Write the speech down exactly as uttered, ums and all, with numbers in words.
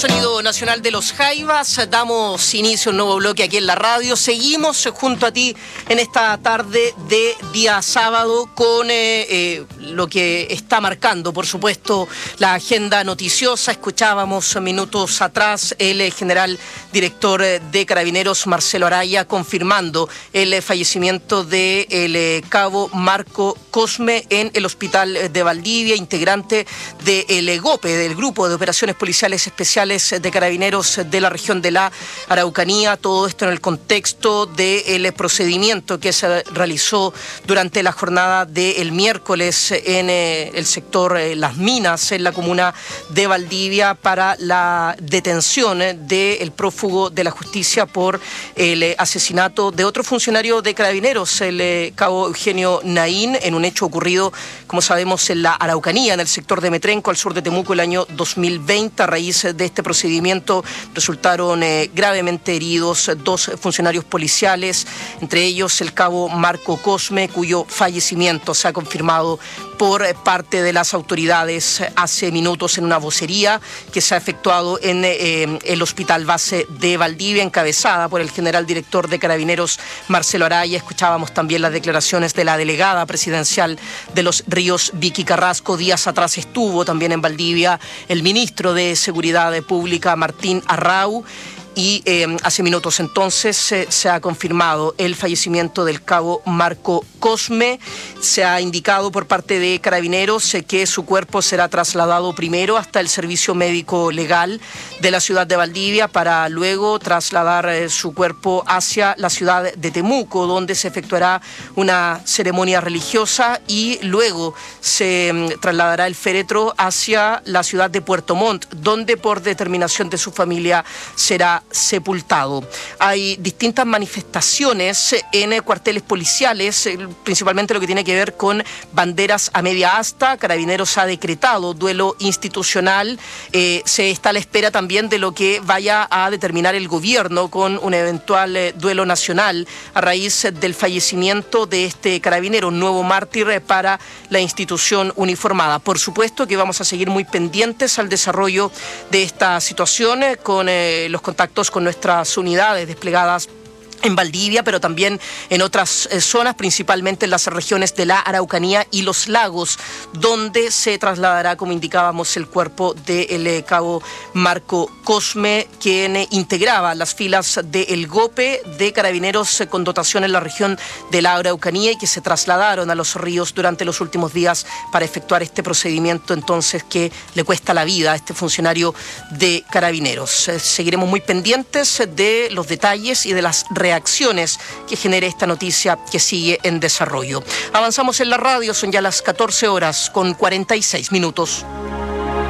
Sonido Nacional de los Jaivas, damos inicio a un nuevo bloque aquí en la radio. Seguimos junto a ti en esta tarde de día sábado con eh, eh, lo que está marcando, por supuesto, la agenda noticiosa. Escuchábamos minutos atrás el eh, general director de Carabineros, Marcelo Araya, confirmando el eh, fallecimiento del de eh, cabo Marco Cosme en el hospital de Valdivia, integrante del de GOPE, del Grupo de Operaciones Policiales Especiales de Carabineros de la región de la Araucanía. Todo esto en el contexto del procedimiento que se realizó durante la jornada del miércoles en eh, el sector eh, Las Minas, en la comuna de Valdivia, para la detención del prófugo de la justicia por el asesinato de otro funcionario de Carabineros, el eh, cabo Eugenio Naín, en un hecho ocurrido, como sabemos, en la Araucanía, en el sector de Metrenco, al sur de Temuco, el año dos mil veinte. A raíz de este procedimiento resultaron eh, gravemente heridos dos funcionarios policiales, entre ellos el cabo Marco Cosme, cuyo fallecimiento se ha confirmado por parte de las autoridades hace minutos en una vocería que se ha efectuado en eh, el Hospital Base de Valdivia, encabezada por el general director de Carabineros, Marcelo Araya. Escuchábamos también las declaraciones de la delegada presidencial de Los Ríos, Vicky Carrasco. Días atrás estuvo también en Valdivia el ministro de Seguridad Pública, Martín Arrau. Y eh, hace minutos entonces eh, se ha confirmado el fallecimiento del cabo Marco Cosme. Se ha indicado por parte de Carabineros eh, que su cuerpo será trasladado primero hasta el Servicio Médico Legal de la ciudad de Valdivia, para luego trasladar eh, su cuerpo hacia la ciudad de Temuco, donde se efectuará una ceremonia religiosa, y luego se eh, trasladará el féretro hacia la ciudad de Puerto Montt, donde por determinación de su familia será sepultado. Hay distintas manifestaciones en cuarteles policiales, principalmente lo que tiene que ver con banderas a media asta. Carabineros ha decretado duelo institucional. Eh, se está a la espera también de lo que vaya a determinar el gobierno con un eventual eh, duelo nacional a raíz del fallecimiento de este carabinero, un nuevo mártir para la institución uniformada. Por supuesto que vamos a seguir muy pendientes al desarrollo de esta situación eh, con eh, los contactos con nuestras unidades desplegadas en Valdivia, pero también en otras eh, zonas, principalmente en las regiones de la Araucanía y los lagos, donde se trasladará, como indicábamos, el cuerpo del eh, cabo Marco Cosme, quien eh, integraba las filas del GOPE de Carabineros eh, con dotación en la región de la Araucanía, y que se trasladaron a Los Ríos durante los últimos días para efectuar este procedimiento, entonces, que le cuesta la vida a este funcionario de Carabineros. Eh, seguiremos muy pendientes de los detalles y de las reacciones reacciones que genere esta noticia que sigue en desarrollo. Avanzamos en la radio, son ya las catorce horas con cuarenta y seis minutos.